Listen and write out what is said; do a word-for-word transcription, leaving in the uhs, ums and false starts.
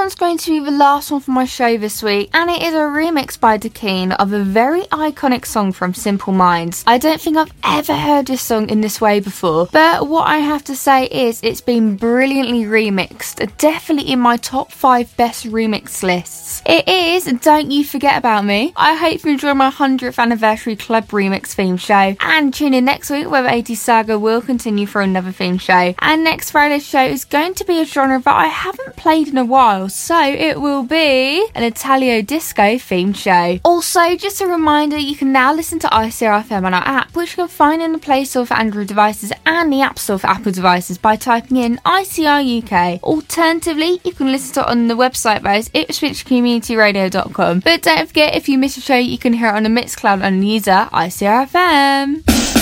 one's going to be the last one for my show this week, and it is a remix by Dakeen of a very iconic song from Simple Minds. I don't think I've ever heard this song in this way before, but what I have to say is it's been brilliantly remixed, definitely in my top five best remix lists. It is Don't You Forget About Me. I hope you enjoy my one hundredth anniversary club remix theme show, and tune in next week where the eighties saga will continue for another theme show. And next Friday's show is going to be a genre that I haven't played in a while, so it will be an Italio disco themed show. Also, just a reminder, you can now listen to I C R F M on our app, which you can find in the Play Store for Android devices and the App Store for Apple devices by typing in I C R U K. Alternatively, you can listen to it on the website that is ipswich community radio dot com. But don't forget, if you miss a show, you can hear it on the Mixcloud and user I C R F M.